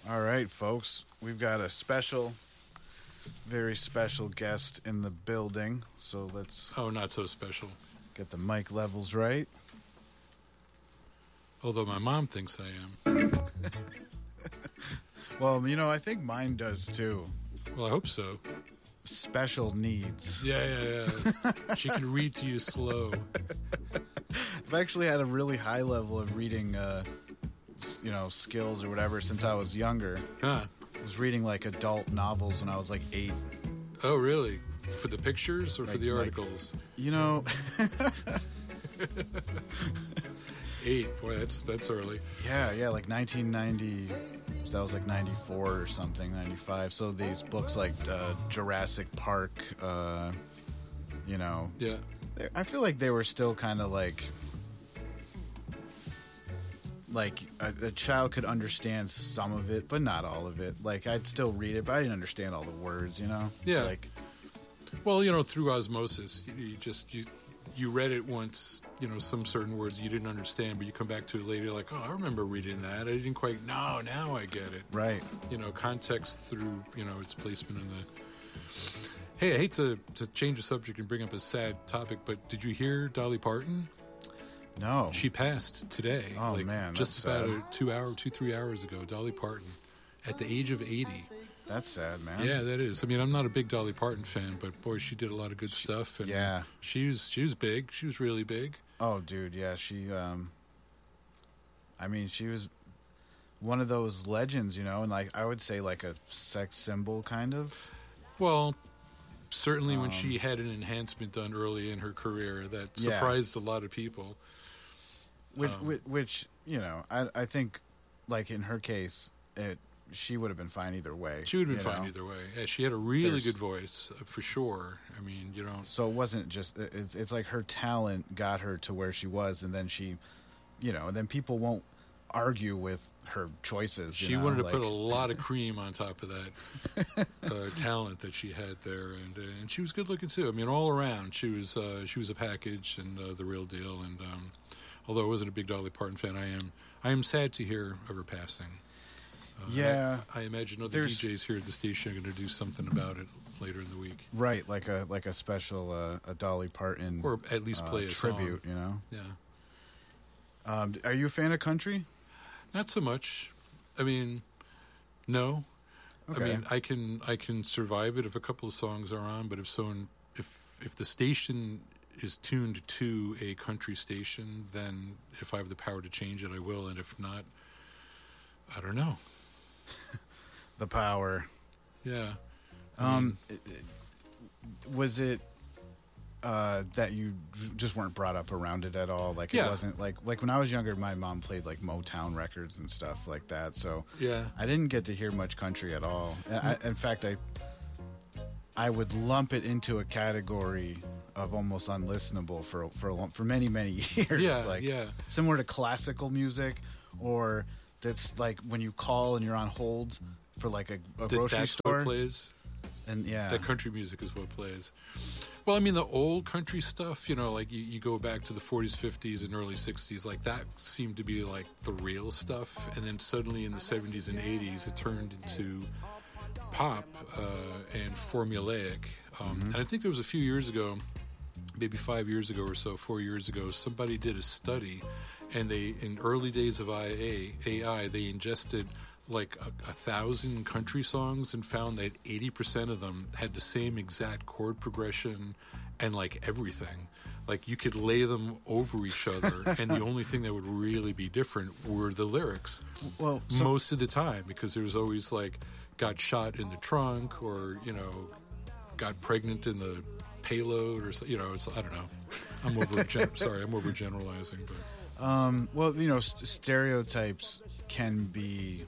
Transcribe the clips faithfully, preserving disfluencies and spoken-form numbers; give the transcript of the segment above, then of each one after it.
All right, folks, we've got a special, very special guest in the building. So let's Oh, not so special. get the mic levels right. Although my mom thinks I am. Well, you know, I think mine does too. Well, I hope so. Special needs. Yeah, yeah, yeah. She can read to you slow. I've actually had a really high level of reading, uh, s- you know, skills or whatever since I was younger. Huh. I was reading like adult novels when I was like eight. Oh, really? For the pictures or for Like- the like- articles? You know, Eight. Boy, that's that's early. yeah, yeah, like nineteen ninety. That was like ninety-four or something, ninety-five. So these books like uh, Jurassic Park, uh, you know, Yeah. they- I feel like they were still kind of like, like a, a child could understand some of it, but not all of it. Like I'd still read it, but I didn't understand all the words, you know? Yeah. Like, Well, you know, through osmosis, you, you just you you read it once. You know, some certain words you didn't understand, but you come back to it later, like, oh, I remember reading that. I didn't quite. No, now I get it. right. You know, context through you know its placement in the. Hey, I hate to to change the subject and bring up a sad topic, but did you hear Dolly Parton? No. She passed today. Oh, like, man, just that's about sad. a two hour, two three hours ago. Dolly Parton, at the age of eighty. That's sad, man. Yeah, that is. I mean, I'm not a big Dolly Parton fan, but boy, she did a lot of good stuff. And yeah. she was she was big. She was really big. Oh, dude, yeah, she, um, I mean, she was one of those legends, you know, and like, I would say like a sex symbol, kind of. Well, certainly when Um, she had an enhancement done early in her career, that Yeah. surprised a lot of people. Which, Um, which, which, you know, I, I think, like in her case, it, she would have been fine either way. She would have been you fine know? either way. Yeah, she had a really There's- good voice, uh, for sure. I mean, you know, So it wasn't just, it's, it's like her talent got her to where she was, and then she, you know, and then people won't argue with her choices. You she know? wanted to like, put a lot of cream on top of that uh, talent that she had there, and uh, and she was good looking too. I mean, all around, she was uh, she was a package and uh, the real deal. And um, although I wasn't a big Dolly Parton fan, I am I am sad to hear of her passing. Uh, Yeah. I, I imagine other There's- D Js here at the station are going to do something about it later in the week, Right, like a like a special uh, a Dolly Parton or at least play uh, a tribute. song. You know, Yeah. um, are you a fan of country? Not so much. I mean, no. Okay. I mean, I can I can survive it if a couple of songs are on, but if someone if if the station is tuned to a country station, then if I have the power to change it, I will, and if not, I don't know. The power. Yeah. Um, it- it- was it uh, that you j- just weren't brought up around it at all? Like it Yeah. wasn't like like when I was younger, my mom played like Motown records and stuff like that. So Yeah. I didn't get to hear much country at all. I, I- in fact, I I would lump it into a category of almost unlistenable for for a long, for many many years. Yeah, like yeah. similar to classical music, or that's like when you call and you're on hold for like a, a That, grocery that's store. what plays. And yeah, That country music is what plays. Well, I mean, the old country stuff, you know, like you, you go back to the forties, fifties, and early sixties, like that seemed to be like the real stuff. And then suddenly in the seventies and eighties, it turned into pop uh, and formulaic. Um, And I think there was a few years ago, maybe five years ago or so, four years ago, somebody did a study, and they, in early days of I A, A I, they ingested like a, a thousand country songs and found that eighty percent of them had the same exact chord progression and like everything. Like you could lay them over each other, and the only thing that would really be different were the lyrics. well, so, Most of the time, because there was always like got shot in the trunk, or you know, got pregnant in the payload, or so- you know, it's I don't know. I'm over. Gen- sorry, I'm overgeneralizing, but um, well, you know, st- stereotypes can be,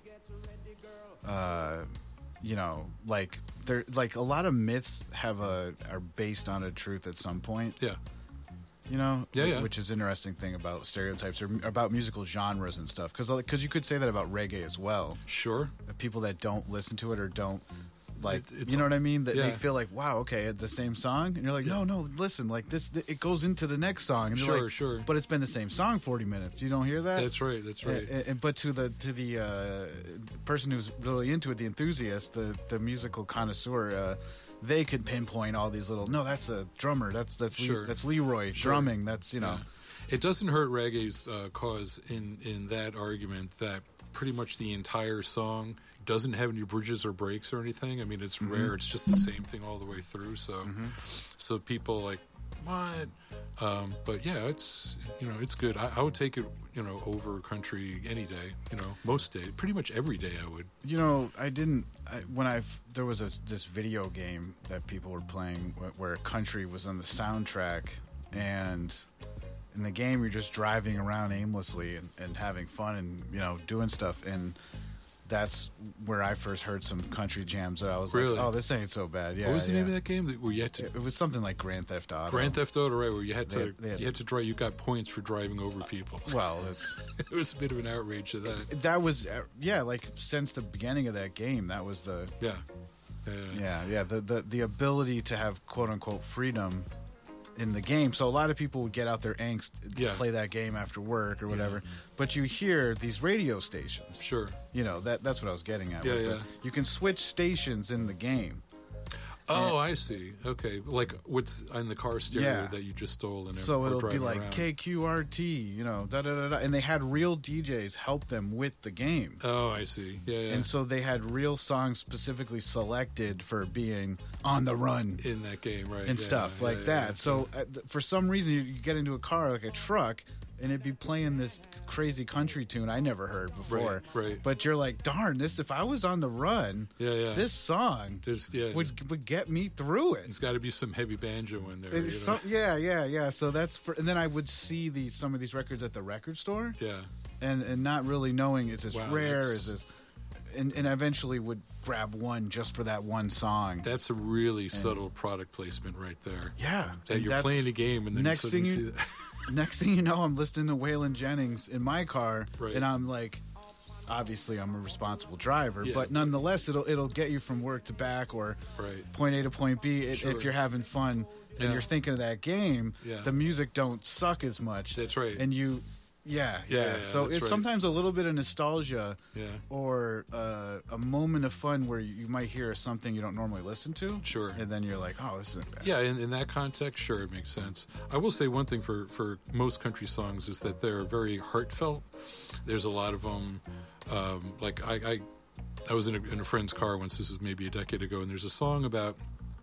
uh, you know, like they're like a lot of myths have a are based on a truth at some point. yeah, You know, Yeah, yeah. which is interesting thing about stereotypes or about musical genres and stuff. Because because you could say that about reggae as well. sure. The people that don't listen to it or don't Like, It- it's- you know what I mean? That yeah. they feel like, wow, okay, the same song, and you're like, no, no, listen, like this, it goes into the next song, and you're Sure, like, sure. but it's been the same song forty minutes. You don't hear that? That's right. That's right. And, and- but to the to the uh, person who's really into it, the enthusiast, the the musical connoisseur, uh, they could pinpoint all these little. No, that's a drummer. That's that's Sure. Le- that's Leroy Sure. drumming. That's you know. Yeah. It doesn't hurt reggae's uh, cause in in that argument that pretty much the entire song doesn't have any bridges or breaks or anything. I mean, it's Mm-hmm. rare. It's just the same thing all the way through. So, so people like what? Um, but yeah, it's you know it's good. I, I would take it you know over country any day. You know, most days, pretty much every day I would. You know, I didn't I, when I there was a, this video game that people were playing wh- where country was on the soundtrack, and in the game you're just driving around aimlessly and, and having fun and you know doing stuff, and that's where I first heard some country jams that I was Really? like, oh, this ain't so bad. Yeah, what was the yeah. name of that game that where you had to? It, it was something like Grand Theft Auto. Grand Theft Auto, right? Where you had They to had- they had- you had to drive. You got points for driving over people. Well, it's It was a bit of an outrage to that. that was uh, yeah, like since the beginning of that game, that was the Yeah. Yeah. yeah, yeah, the the the ability to have quote unquote freedom in the game. So a lot of people would get out their angst, Yeah. play that game after work or whatever. But you hear these radio stations. Sure. You know that that's what I was getting at. Yeah, was yeah. that you can switch stations in the game. Oh, I see. Okay, like what's in the car stereo Yeah. that you just stole and So are it'll be driving like around. K Q R T, you know, da da da da, and they had real D Js help them with the game. Oh, I see. Yeah, yeah. And so they had real songs specifically selected for being on the run in that game, right? and yeah, stuff yeah, like yeah, that. yeah. So uh, th- for some reason, you, you get into a car like a truck, and it'd be playing this crazy country tune I never heard before. Right, right. But you're like, darn, this if I was on the run, Yeah, yeah. this song There's yeah, there's, would would get me through it. there's got to be some heavy banjo in there. You know? It's some- yeah, yeah, yeah. So that's for, and then I would see these some of these records at the record store, yeah, and and not really knowing is this Wow, rare, that's- is this, and and I eventually would grab one just for that one song. that's a really subtle product placement right there. yeah, That and you're that's- playing a game and then next you suddenly thing see you- that. Next thing you know, I'm listening to Waylon Jennings in my car, Right. and I'm like, obviously, I'm a responsible driver, Yeah. but nonetheless, it'll it'll get you from work to back or Right. point A to point B. It, Sure. If you're having fun and Yeah. you're thinking of that game, Yeah. the music don't suck as much. That's right. And you, yeah, yeah. Yeah, yeah, so that's it's right. sometimes a little bit of nostalgia, Yeah. or uh, a moment of fun where you might hear something you don't normally listen to. Sure. And then you're like, oh, this isn't bad. Yeah, in, in that context, sure, it makes sense. I will say one thing for, for most country songs is that they're very heartfelt. There's a lot of them, um, like I, I, I was in a, in a friend's car once, this is maybe a decade ago, and there's a song about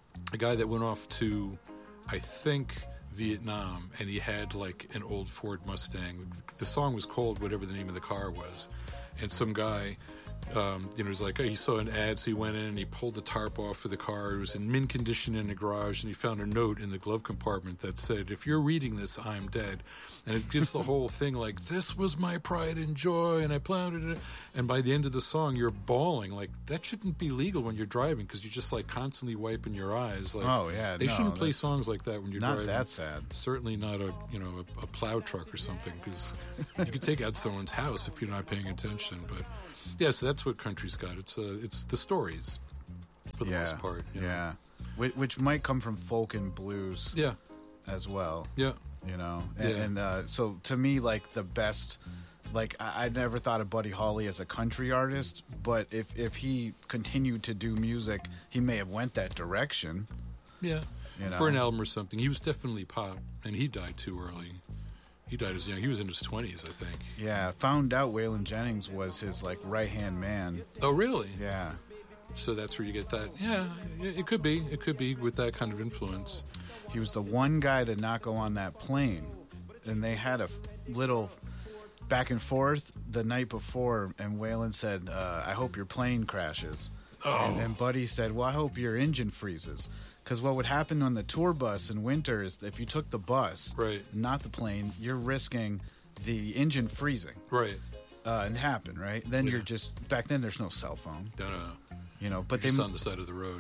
a guy that went off to, I think, Vietnam, and he had like an old Ford Mustang. The song was called whatever the name of the car was, and some guy, um, you know, was like, he saw an ad, so he went in and he pulled the tarp off of the car. It was in mint condition in the garage, and he found a note in the glove compartment that said, "If you're reading this, I'm dead." And it gives the whole thing like, "This was my pride and joy, and I planted it." And by the end of the song, you're bawling. Like, that shouldn't be legal when you're driving, because you're just like constantly wiping your eyes. Like, Oh, yeah, they no, shouldn't play that's songs like that when you're Not driving. that sad. Certainly not a you know a, a plow truck or something, because you could take out someone's house if you're not paying attention. But yes, that's what country's got. It's uh, it's the stories for the yeah, most part. you know. Yeah, which, which might come from folk and blues yeah, as well. yeah. You know, and, Yeah. and uh, so to me, like the best, like I, I never thought of Buddy Holly as a country artist, but if if he continued to do music, he may have went that direction. Yeah, You know? for an album or something. He was definitely pop, and he died too early. He died as young. He was in his twenties, I think. Yeah, found out Waylon Jennings was his like right hand man. Oh, really? Yeah, So that's where you get that. Yeah, it could be. It could be with that kind of influence. he was the one guy to not go on that plane, and they had a f- little back and forth the night before, and Waylon said, uh, "I hope your plane crashes," Oh. and, and Buddy said, "Well, I hope your engine freezes." Because what would happen on the tour bus in winter is if you took the bus, Right. not the plane, you're risking the engine freezing. Right. Uh, and happen, right? Then Yeah. you're just back then. There's no cell phone, No, no, no. you know. But Just they on the side of the road.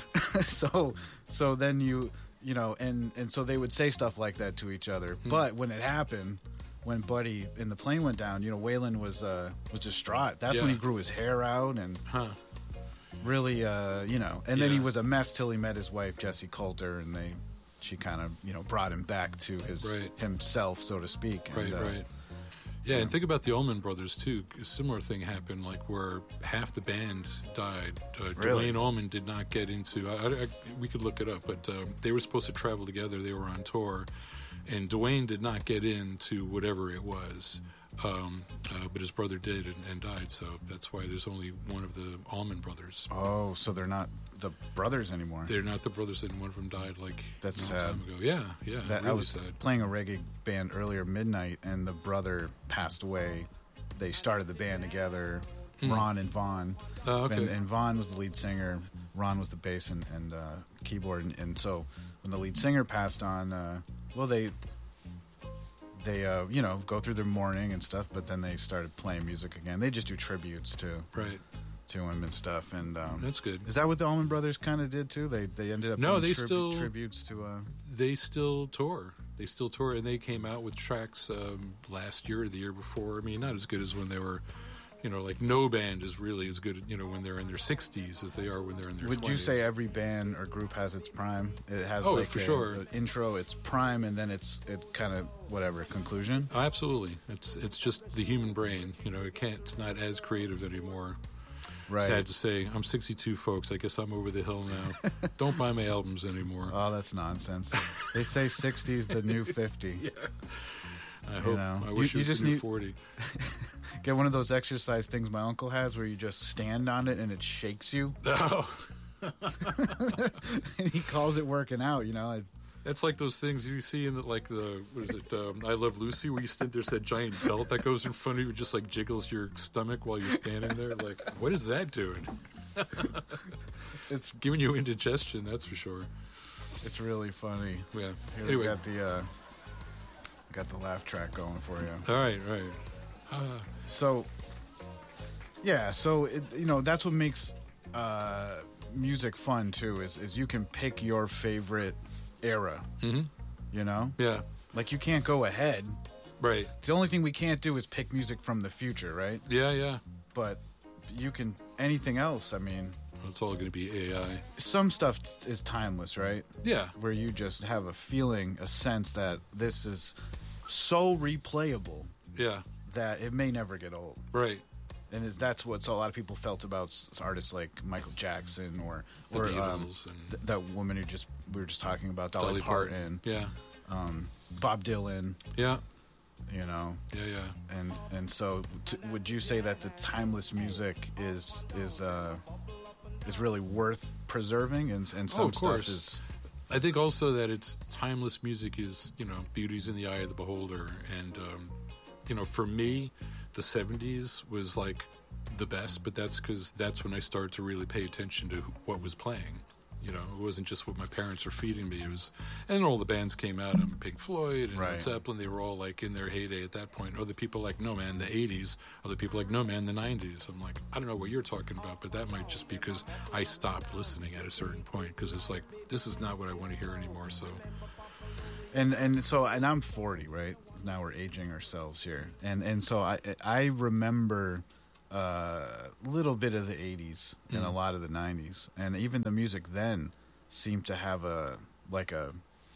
so so then you you know, and and so they would say stuff like that to each other. Hmm. But when it happened, when Buddy and the plane went down, you know, Waylon was uh, was distraught. That's when Yeah. he grew his hair out, and Huh. really, uh, you know, and then he Yeah. was a mess till he met his wife Jessie Coulter, and they, she kind of, you know, brought him back to his Right. himself, so to speak. Right, and, uh, right. Yeah, and think about the Allman Brothers too. A similar thing happened, like where half the band died. Uh, Really? Dwayne Allman did not get into. I, I, I- we could look it up, but um, they were supposed to travel together. They were on tour, and Dwayne did not get into whatever it was. Um, uh, but his brother did and, and died, so that's why there's only one of the Allman Brothers. Oh, so they're not the brothers anymore. They're not the brothers, and one of them died like That's a long sad. time ago. Yeah, yeah, That, really I was sad. playing a reggae band earlier midnight, and the brother passed away. They started the band together, Ron and Vaughn. Oh, okay. And, and Vaughn was the lead singer, Ron was the bass and, and uh, keyboard. And, and so when the lead singer passed on, uh, well, they they uh, you know go through their mourning and stuff, but then they started playing music again. They just do tributes to Right, to him and stuff. And um, that's good. is that what the Allman Brothers kind of did too? They they ended up No, doing they tribu- still- tributes to. Uh, They still tour. They still tour, and they came out with tracks um, last year or the year before. I mean, not as good as when they were, you know, like no band is really as good, you know, when they're in their sixties as they are when they're in their Would twenties. you say every band or group has its prime? It has Oh, like for a, sure. an intro, its prime, and then it's it kind of whatever conclusion. Oh, absolutely. It's it's just the human brain. You know, it can't. It's not as creative anymore. Right. Sad to say, I'm sixty-two, folks. I guess I'm over the hill now. Don't buy my albums anymore. Oh, that's nonsense. They say sixty's the new fifty. Yeah. I hope. know. I wish You- you it was just the new need- forty. Get one of those exercise things my uncle has where you just stand on it and it shakes you. Oh, And he calls it working out, you know. It- that's like those things you see in the, like the what is it? Um, I Love Lucy, where you stand there's that giant belt that goes in front of you, just like jiggles your stomach while you're standing there. Like, what is that doing? It's Giving you indigestion, that's for sure. it's really funny. Yeah. Here we Anyway, got the uh, got the laugh track going for you. all right, right. Uh, So, yeah, so it, you know that's what makes uh, music fun too. Is is you can pick your favorite era. mm-hmm. You know, Yeah. like you can't go ahead. Right. The only thing we can't do is pick music from the future, right? Yeah, yeah. But you can anything else. I mean, It's all going to be A I. some stuff t- is timeless, right? Yeah. Where you just have a feeling, a sense that this is so replayable Yeah. that it may never get old. Right. And is that's what a lot of people felt about s- artists like Michael Jackson or The or Beatles um, and th- that woman who just we were just talking about, Dolly, Dolly Parton, Yeah. um, Bob Dylan, Yeah. you know, Yeah. Yeah. and and so t- would you say that the timeless music is is uh, is really worth preserving, and and some Oh, of stuff course. is I think also that it's timeless music is, you know, beauty's in the eye of the beholder. And, um, you know, for me, the seventies was like the best, but that's because that's when I started to really pay attention to what was playing. You know, it wasn't just what my parents were feeding me. It was, and then all the bands came out, and Pink Floyd and Right. Led Zeppelin. They were all like in their heyday at that point. Other people like, no man, the eighties. Other people like, no man, the nineties. I'm like, I don't know what you're talking about, but that might just be because I stopped listening at a certain point because it's like this is not what I want to hear anymore. So and and so and I'm forty, right? Now we're aging ourselves here, and and so I I remember a little bit of the eighties and a lot of the nineties, and even the music then seemed to have a like a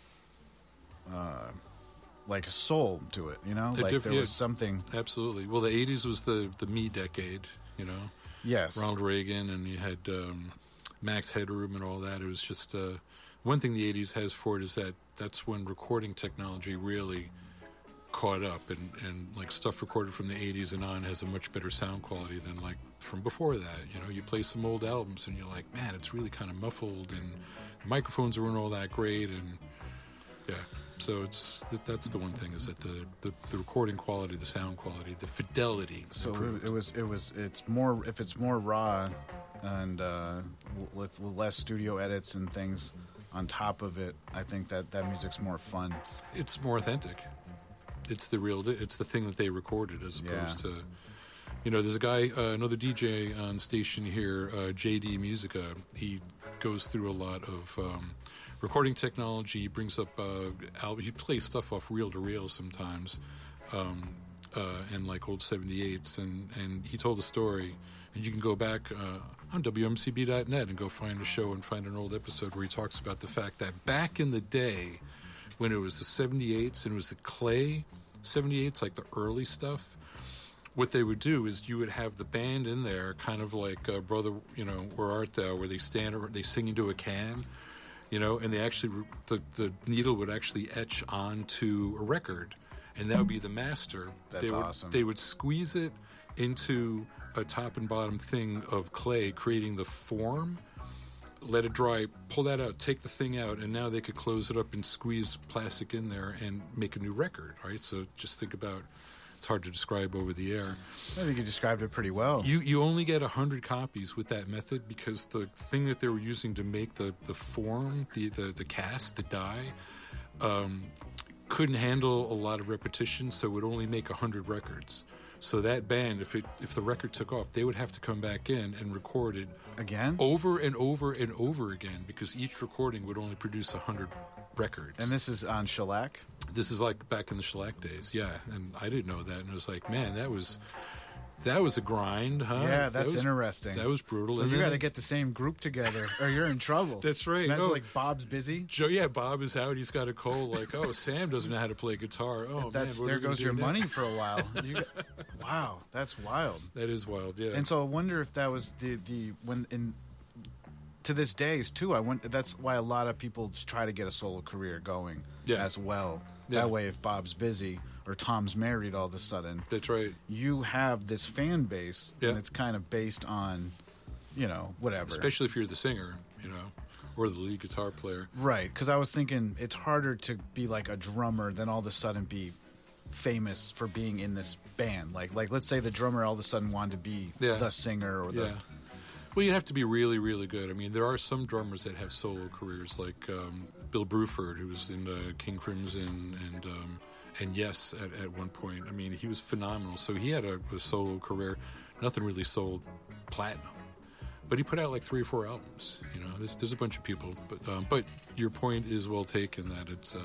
uh, like a soul to it, you know, A like diff- there yeah. was something. absolutely. Well, the eighties was the the me decade. You know, Yes, Ronald Reagan, and you had um, Max Headroom and all that. It was just uh, one thing the eighties has for it is that that's when recording technology really caught up, and, and like stuff recorded from the eighties and on has a much better sound quality than like from before that. You know, you play some old albums and you're like, man, it's really kind of muffled, and the microphones weren't all that great, and yeah. So it's that, that's the one thing is that the, the, the recording quality, the sound quality, the fidelity. so improved. it, it was it was it's more if it's more raw and uh, with, with less studio edits and things on top of it, I think that that music's more fun. It's more authentic. It's the real. It's the thing that they recorded, as opposed Yeah. to, you know, there's a guy, uh, another D J on station here, uh, J D Musica. He goes through a lot of um, recording technology. He brings up, uh, al- he plays stuff off reel to reel sometimes. Um, uh, and like old seventy-eights, and, and he told a story, and you can go back uh, on W M C B dot net and go find a show and find an old episode where he talks about the fact that back in the day when it was the seventy-eights and it was the clay seventy-eights, like the early stuff, what they would do is you would have the band in there, kind of like uh, Brother, you know, Where Art Thou, where they stand, or they sing into a can, you know, and they actually, the, the needle would actually etch onto a record, and that would be the master. That's they would, awesome. They would squeeze it into a top and bottom thing of clay, creating the form, let it dry, pull that out, take the thing out, and now they could close it up and squeeze plastic in there and make a new record, right? So just think about, it's hard to describe over the air. I think you described it pretty well. You you only get one hundred copies with that method because the thing that they were using to make the, the form, the, the, the cast, the die, um, couldn't handle a lot of repetition, so it would only make one hundred records. So that band, if it if the record took off, they would have to come back in and record it Again? over and over and over again because each recording would only produce one hundred records. And this is on shellac? This is like back in the shellac days, yeah. And I didn't know that, and I was like, man, that was that was a grind, huh? Yeah, That that's was- interesting. That was brutal. So And you then- got to get the same group together, or you're in trouble. That's right. Imagine No. like Bob's busy. Joe, yeah, Bob is out. He's got a cold. Like, oh, Sam doesn't know how to play guitar. Oh, That's man, what are there we gonna goes do your now? money for a while. You got, wow, that's wild. That is wild, yeah. And so I wonder if that was the the when in to this days too. I went. That's why a lot of people just try to get a solo career going Yeah. as well. Yeah. That way, if Bob's busy or Tom's married, all of a sudden That's right. you have this fan base, Yeah. and it's kind of based on, you know, whatever. Especially if you're the singer, you know, or the lead guitar player. Right, because I was thinking it's harder to be like a drummer than all of a sudden be famous for being in this band. Like, like let's say the drummer all of a sudden wanted to be Yeah. the singer or the. Yeah. Well, you have to be really, really good. I mean, there are some drummers that have solo careers, like um, Bill Bruford, who was in uh, King Crimson and um, and Yes at, at one point. I mean, he was phenomenal. So he had a, a solo career. Nothing really sold platinum, but he put out like three or four albums. You know, there's there's a bunch of people. But um, but your point is well taken that it's uh,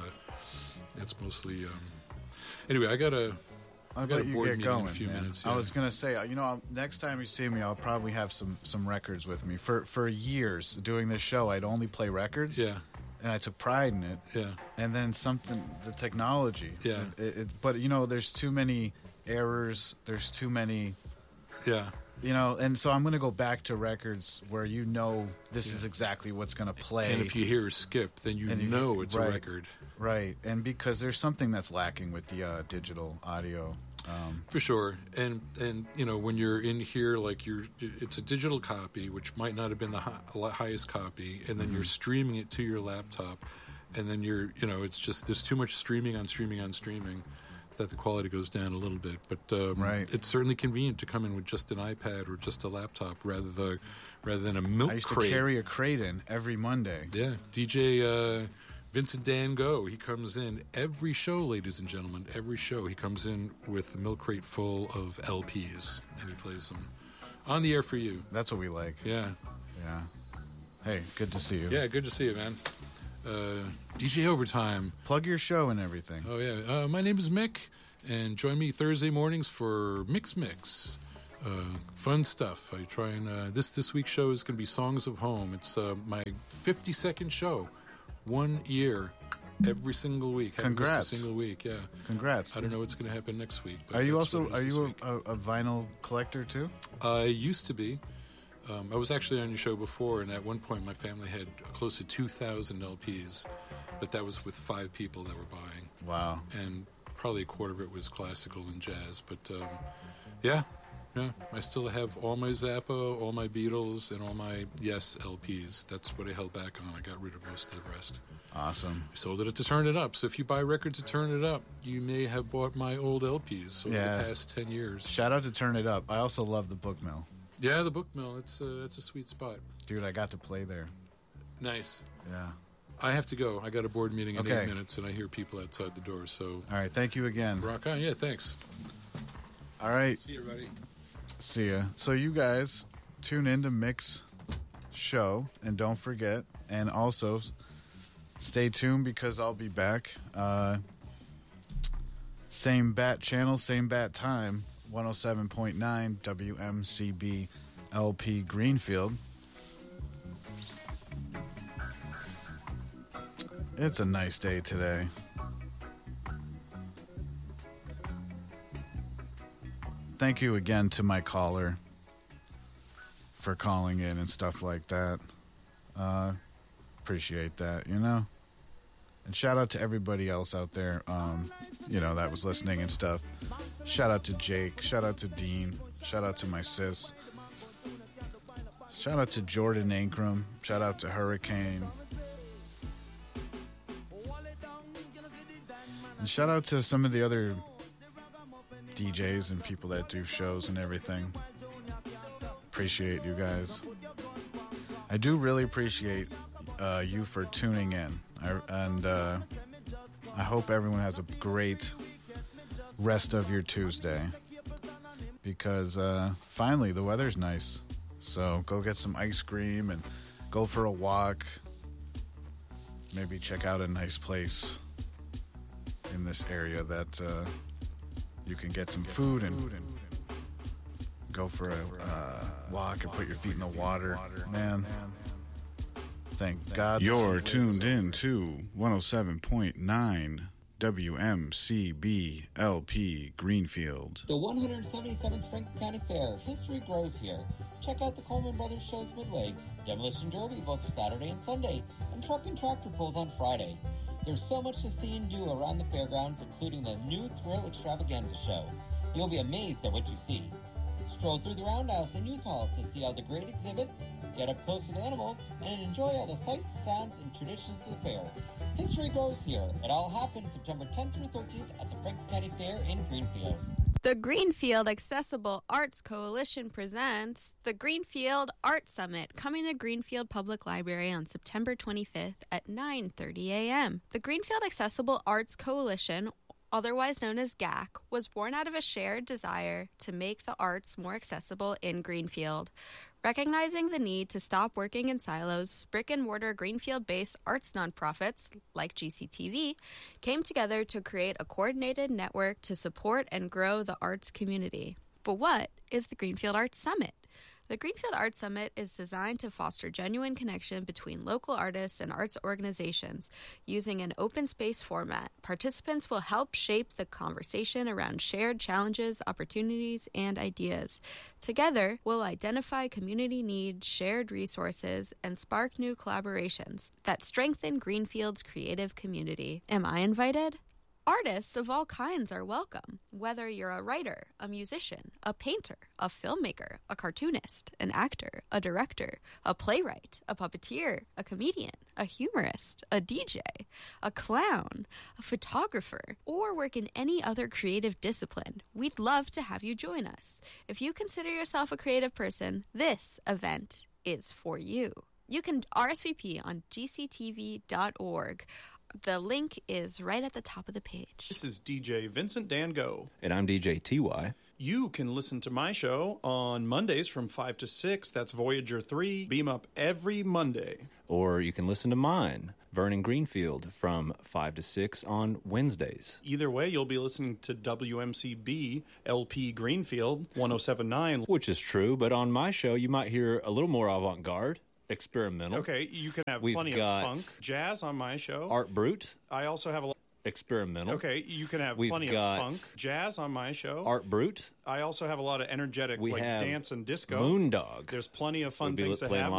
it's mostly. Um, anyway, I gotta. I'll got a let you board get meeting in a going. few man. minutes, I yeah. was gonna say, you know, I'll, next time you see me, I'll probably have some some records with me. For for years doing this show, I'd only play records. Yeah. And I took pride in it. Yeah. And then something, the technology. Yeah. It, it, but you know, there's too many errors. There's too many. Yeah. You know, and so I'm going to go back to records where you know this is exactly what's going to play. And if you hear a skip, then you And if- know it's right. a record. Right, and because there's something that's lacking with the uh, digital audio. Um, For sure, and and you know when you're in here, like you're, it's a digital copy, which might not have been the hi- highest copy, and then Mm-hmm. you're streaming it to your laptop, and then you're, you know, it's just there's too much streaming on streaming on streaming, that the quality goes down a little bit. But um, Right. it's certainly convenient to come in with just an iPad or just a laptop rather the rather than a milk I used crate. to carry a crate in every Monday. Yeah, D J uh, Vincent Dan Go. He comes in every show, ladies and gentlemen. Every show he comes in with a milk crate full of L Ps, and he plays them on the air for you. That's what we like. Yeah, Yeah. Hey, good to see you. yeah. Good to see you, man. Uh, D J Overtime. Plug your show and everything. Oh yeah. Uh, my name is Mick, and join me Thursday mornings for Mix Mix. Uh, fun stuff. I try and uh, this this week's show is going to be Songs of Home. It's uh, my fifty-second show. One year, every single week. Haven't missed Congrats. a single week, yeah. Congrats. I don't know what's going to happen next week. But Are you that's also what it is are this you week. a, a, a vinyl collector too? I used to be. Um, I was actually on your show before, and at one point my family had close to two thousand L Ps, but that was with five people that were buying, Wow. and probably a quarter of it was classical and jazz. But um, yeah, yeah, I still have all my Zappa, all my Beatles, and all my Yes L Ps. That's what I held back on. I got rid of most of the rest. Awesome. I sold it at to Turn It Up. So if you buy records at Turn It Up, you may have bought my old L Ps over Yeah. the past ten years. Shout out to Turn It Up. I also love the Book Mill. Yeah, the Book Mill. It's uh, it's a sweet spot. Dude, I got to play there. Nice. Yeah. I have to go. I got a board meeting in Okay. eight minutes, and I hear people outside the door. So All right. Thank you again. rock on. Yeah, thanks. All right. See you, buddy. See ya. So you guys tune in to Mix Show, and don't forget, and also stay tuned because I'll be back. Uh, Same bat channel, same bat time. one oh seven point nine W M C B L P Greenfield. It's a nice day today. Thank you again to my caller for calling in and stuff like that. Uh, appreciate that, you know? And shout out to everybody else out there, um, you know, that was listening and stuff. Shout out to Jake. Shout out to Dean. Shout out to my sis. Shout out to Jordan Ankrum. Shout out to Hurricane. And shout out to some of the other D Js and people that do shows and everything. Appreciate you guys. I do really appreciate uh, you for tuning in. I, and uh, I hope everyone has a great rest of your Tuesday. Because uh, finally the weather's nice. So go get some ice cream and go for a walk. Maybe check out a nice place in this area that uh, you can get some food and go for a uh, walk and put your feet in the water. Man, thank God. You're tuned in to one oh seven point nine W M C B L P Greenfield. The one hundred seventy-seventh Franklin County Fair. History grows here. Check out the Coleman Brothers shows midway, Demolition Derby both Saturday and Sunday, and truck and tractor pulls on Friday. There's so much to see and do around the fairgrounds, including the new Thrill Extravaganza show. You'll be amazed at what you see. Stroll through the Roundhouse and Youth Hall to see all the great exhibits, get up close with animals, and enjoy all the sights, sounds, and traditions of the fair. History grows here. It all happens September tenth through thirteenth at the Franklin County Fair in Greenfield. The Greenfield Accessible Arts Coalition presents the Greenfield Art Summit, coming to Greenfield Public Library on September twenty-fifth at nine thirty a.m. The Greenfield Accessible Arts Coalition, otherwise known as G A C, was born out of a shared desire to make the arts more accessible in Greenfield. Recognizing the need to stop working in silos, brick-and-mortar Greenfield-based arts nonprofits, like G C T V, came together to create a coordinated network to support and grow the arts community. But what is the Greenfield Arts Summit? The Greenfield Arts Summit is designed to foster genuine connection between local artists and arts organizations. Using an open space format, participants will help shape the conversation around shared challenges, opportunities, and ideas. Together, we'll identify community needs, shared resources, and spark new collaborations that strengthen Greenfield's creative community. Am I invited? Artists of all kinds are welcome, whether you're a writer, a musician, a painter, a filmmaker, a cartoonist, an actor, a director, a playwright, a puppeteer, a comedian, a humorist, a D J, a clown, a photographer, or work in any other creative discipline. We'd love to have you join us. If you consider yourself a creative person, this event is for you. You can R S V P on G C T V dot org. The link is right at the top of the page. This is D J Vincent Dan Go. And I'm D J T Y. You can listen to my show on Mondays from five to six. That's Voyager three. Beam up every Monday. Or you can listen to mine, Vernon Greenfield, from five to six on Wednesdays. Either way, you'll be listening to W M C B L P Greenfield one oh seven point nine. Which is true, but on my show, you might hear a little more avant-garde. Experimental. Okay, you can have We've plenty got of funk, jazz on my show. Art Brut. I also have a lot. Experimental. Okay, you can have We've plenty got of funk, jazz on my show. Art Brut. I also have a lot of energetic We like have dance and disco. Moondog. There's plenty of fun We'll be things to playing have.